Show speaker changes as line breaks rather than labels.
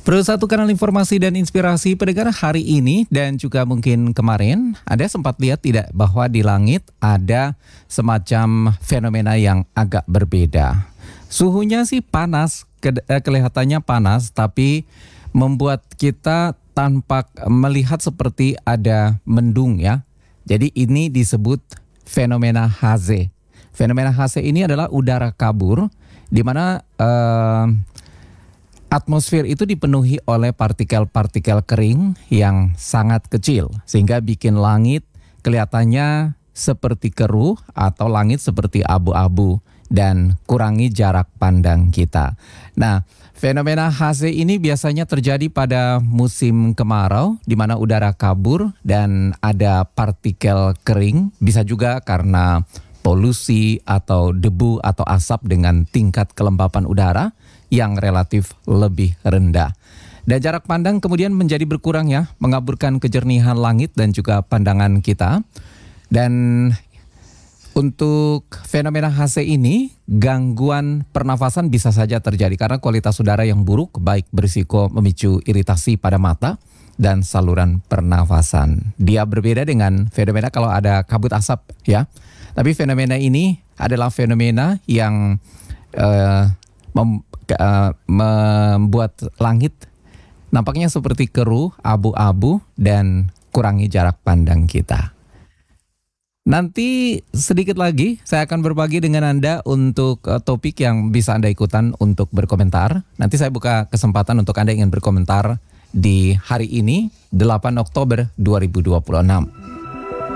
Perlu satu kanal informasi dan inspirasi pendengar hari ini dan juga mungkin kemarin Anda sempat lihat tidak bahwa di langit ada semacam fenomena yang agak berbeda. Suhunya sih panas, kelihatannya panas, tapi membuat kita tampak melihat seperti ada mendung ya. Jadi ini disebut fenomena haze. Fenomena haze ini adalah udara kabur di mana atmosfer itu dipenuhi oleh partikel-partikel kering yang sangat kecil sehingga bikin langit kelihatannya seperti keruh atau langit seperti abu-abu dan kurangi jarak pandang kita. Nah, fenomena haze ini biasanya terjadi pada musim kemarau di mana udara kabur dan ada partikel kering, bisa juga karena polusi atau debu atau asap dengan tingkat kelembapan udara yang relatif lebih rendah. Dan jarak pandang kemudian menjadi berkurang ya, mengaburkan kejernihan langit dan juga pandangan kita. Dan untuk fenomena haze ini, gangguan pernafasan bisa saja terjadi karena kualitas udara yang buruk baik berisiko memicu iritasi pada mata dan saluran pernafasan. Dia berbeda dengan fenomena kalau ada kabut asap ya. Tapi fenomena ini adalah fenomena yang membuat langit nampaknya seperti keruh, abu-abu dan kurangi jarak pandang kita. Nanti sedikit lagi saya akan berbagi dengan Anda untuk topik yang bisa Anda ikutan untuk berkomentar. Nanti saya buka kesempatan untuk Anda yang ingin berkomentar di hari ini 8 Oktober 2026.